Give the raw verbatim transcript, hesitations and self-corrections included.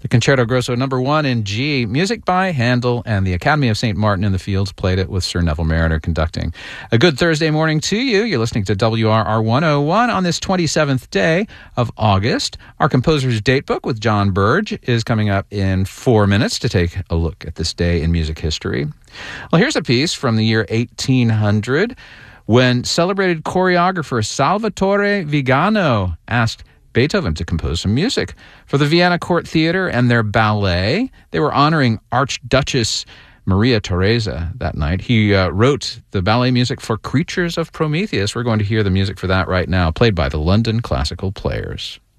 Concerto Grosso number one in G, music by Handel, and the Academy of Saint Martin in the Fields played it with Sir Neville Marriner conducting. A good Thursday morning to you. You're listening to W R R one oh one on this twenty-seventh day of August. Our Composer's Datebook with John Burge is coming up in four minutes to take a look at this day in music history. Well, here's a piece from the year eighteen hundred when celebrated choreographer Salvatore Vigano asked Beethoven to compose some music for the Vienna Court Theater and their ballet. They were honoring Archduchess Maria Theresa that night. He uh, wrote the ballet music for Creatures of Prometheus. We're going to hear the music for that right now, played by the London Classical Players.